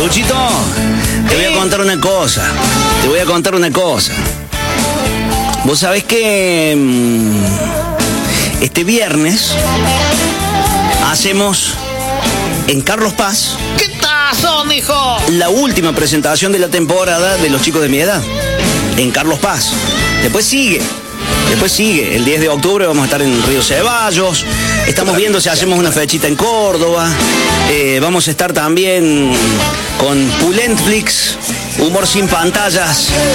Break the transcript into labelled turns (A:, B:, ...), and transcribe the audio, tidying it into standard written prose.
A: Luchito, te voy a contar una cosa. Vos sabés que este viernes hacemos en Carlos Paz.
B: ¿Qué pasó, mijo?
A: La última presentación de la temporada de Los Chicos de Mi Edad. En Carlos Paz. Después sigue. El 10 de octubre vamos a estar en Río Ceballos. Estamos viendo si hacemos una fechita en Córdoba. Vamos a estar también con Pulentflix, Humor Sin Pantallas.